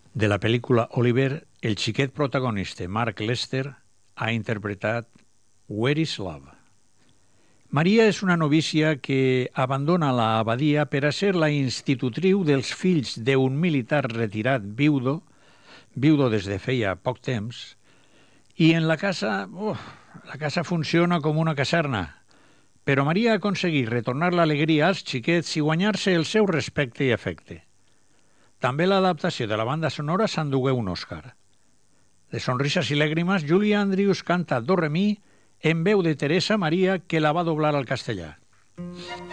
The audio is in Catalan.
De la pel·lícula Oliver, el xiquet protagonista Mark Lester ha interpretat Where is Love? Maria és una novícia que abandona l'abadia per a ser la institutriu dels fills d'un militar retirat viudo des de feia poc temps, i en la casa funciona com una caserna, però Maria ha aconseguit retornar l'alegria als xiquets i guanyar-se el seu respecte i afecte. També l'adaptació de la banda sonora s'endugué un Òscar. De sonrises i làgrimes, Julie Andrews canta Do Re Mi en veu de Teresa Maria, que la va doblar al castellà.